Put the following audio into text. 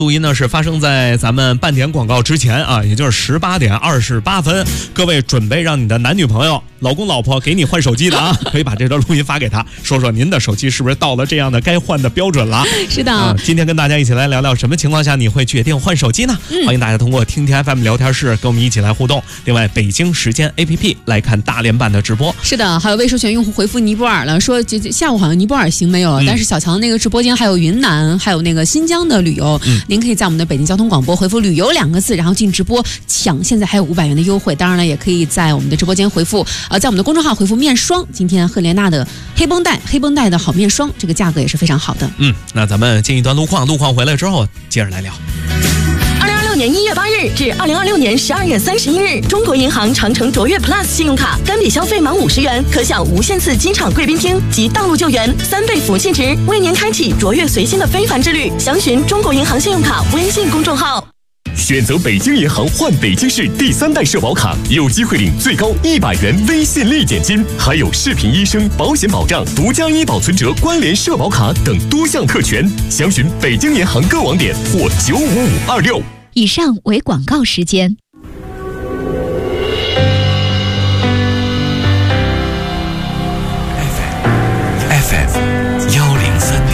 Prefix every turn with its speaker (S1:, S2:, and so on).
S1: 录音呢是发生在咱们半点广告之前啊，也就是18点28分。各位准备让你的男女朋友、老公、老婆给你换手机的啊，可以把这段录音发给他，说说您的手机是不是到了这样的该换的标准了。
S2: 是的，
S1: 今天跟大家一起来聊聊什么情况下你会决定换手机呢？欢迎大家通过听听 FM 聊天室跟我们一起来互动。另外，北京时间 APP 来看大连版的直播。
S2: 是的，还有未授权用户回复尼泊尔了，说下午好像尼泊尔行没有了，但是小强那个直播间还有云南，还有那个新疆的旅游，您可以在我们的北京交通广播回复旅游2个字，然后进直播抢，现在还有500元的优惠。当然了，也可以在我们的直播间回复在我们的公众号回复面霜，今天赫莲娜的黑绷带的好面霜，这个价格也是非常好的。
S1: 那咱们进一段路况回来之后接着来聊。
S3: 2026年1月8日至2026年12月31日，中国银行长城卓越 Plus 信用卡单笔消费满50元，可享无限次机场贵宾厅及道路救援3倍福气值，为您开启卓越随心的非凡之旅。详询中国银行信用卡微信公众号。
S4: 选择北京银行换北京市第3代社保卡，有机会领最高100元微信立减金，还有视频医生、保险保障、独家医保存折、关联社保卡等多项特权。详询北京银行各网点或95526。
S5: 以上为广告时间。